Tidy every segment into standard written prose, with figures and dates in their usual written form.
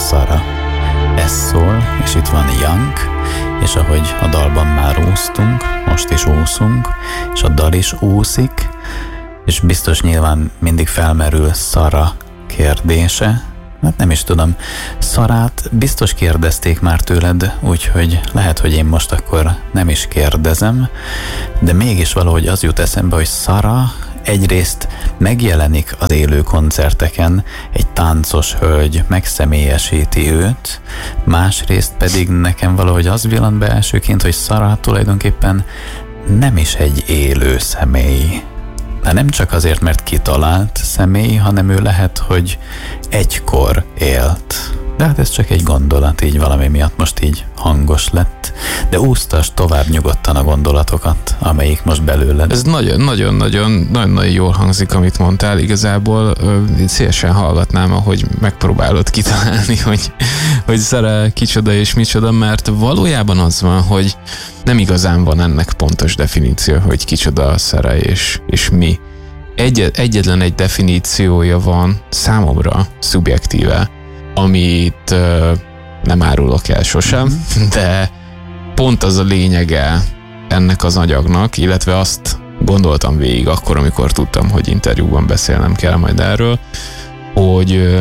Szara. Ez szól, és itt van Young, és ahogy a dalban már úsztunk, most is úszunk, és a dal is úszik, és biztos nyilván mindig felmerül Szara kérdése. Hát nem is tudom, Szarát biztos kérdezték már tőled, úgyhogy lehet, hogy én most akkor nem is kérdezem, de mégis valahogy az jut eszembe, hogy Szara egyrészt megjelenik az élő koncerteken, egy táncos hölgy megszemélyesíti őt, másrészt pedig nekem valahogy az villant be elsőként, hogy Szara tulajdonképpen nem is egy élő személy. De nem csak azért, mert kitalált személy, hanem ő lehet, hogy egykor élt. De hát ez csak egy gondolat, így valami miatt most így hangos lett. De úsztasd tovább nyugodtan a gondolatokat, amelyik most belőled. Ez nagyon-nagyon jól hangzik, amit mondtál. Igazából szívesen hallgatnám, ahogy megpróbálod kitalálni, hogy Szara kicsoda és micsoda, mert valójában az van, hogy nem igazán van ennek pontos definíció, hogy kicsoda Szara és mi. Egyetlen egy definíciója van számomra, szubjektíve, amit nem árulok el sosem, de pont az a lényege ennek az anyagnak, illetve azt gondoltam végig akkor, amikor tudtam, hogy interjúban beszélnem kell majd erről, hogy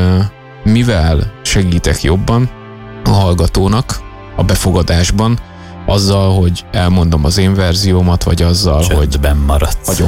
mivel segítek jobban a hallgatónak a befogadásban, azzal, hogy elmondom az én verziómat, vagy azzal, csöndben maradsz.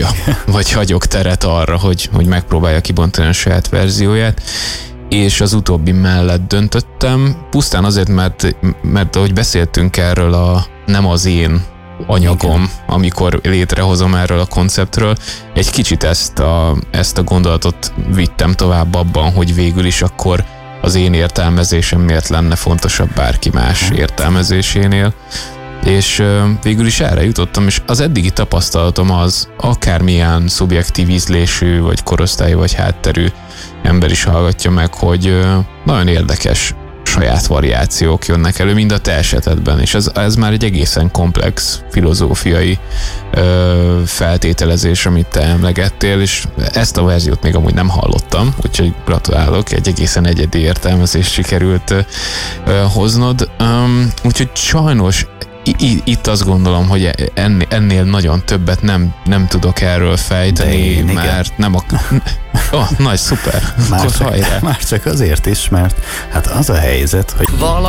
Hagyok teret arra, hogy megpróbálja kibontani a saját verzióját, és az utóbbi mellett döntöttem, pusztán azért, mert ahogy beszéltünk erről nem az én anyagom, amikor létrehozom erről a konceptről, egy kicsit ezt a gondolatot vittem tovább abban, hogy végül is akkor az én értelmezésem miért lenne fontosabb bárki más értelmezésénél. És végül is erre jutottam, és az eddigi tapasztalatom az, akármilyen szubjektív ízlésű, vagy korosztályú, vagy hátterű ember is hallgatja meg, hogy nagyon érdekes saját variációk jönnek elő, mind a te esetedben, és ez már egy egészen komplex filozófiai feltételezés, amit te emlegettél, és ezt a verziót még amúgy nem hallottam, úgyhogy gratulálok, egy egészen egyedi értelmezést sikerült hoznod, úgyhogy sajnos itt azt gondolom, hogy ennél nagyon többet nem tudok erről fejteni, mert nem nagy, szuper. Már csak azért is, mert hát az a helyzet, hogy